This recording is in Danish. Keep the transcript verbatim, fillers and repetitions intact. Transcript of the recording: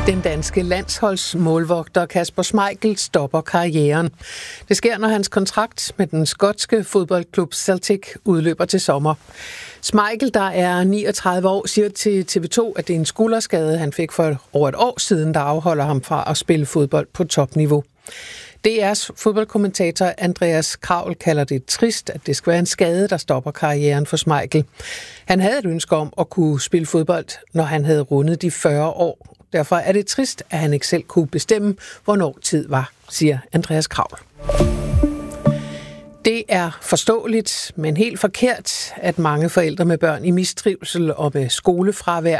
Den danske landsholdsmålvogter Kasper Schmeichel stopper karrieren. Det sker, når hans kontrakt med den skotske fodboldklub Celtic udløber til sommer. Schmeichel, der er niogtredive år, siger til T V to, at det er en skulderskade, han fik for over et år siden, der afholder ham fra at spille fodbold på topniveau. D R's fodboldkommentator Andreas Kraul kalder det trist, at det skal være en skade, der stopper karrieren for Schmeichel. Han havde et ønske om at kunne spille fodbold, når han havde rundet de fyrre år. Derfor er det trist, at han ikke selv kunne bestemme, hvornår tid var, siger Andreas Kraul. Det er forståeligt, men helt forkert, at mange forældre med børn i mistrivsel og med skolefravær